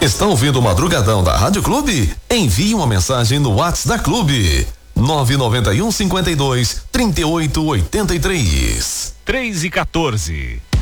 Está ouvindo o Madrugadão da Rádio Clube? Envie uma mensagem no WhatsApp da Clube. 991 52 3883. 3:14.